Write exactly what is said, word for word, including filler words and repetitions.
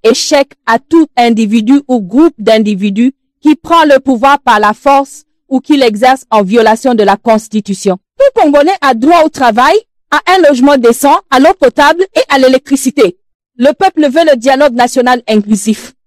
échec à tout individu ou groupe d'individus qui prend le pouvoir par la force ou qui l'exerce en violation de la Constitution. Tout Congolais a droit au travail, à un logement décent, à l'eau potable et à l'électricité. Le peuple veut le dialogue national inclusif.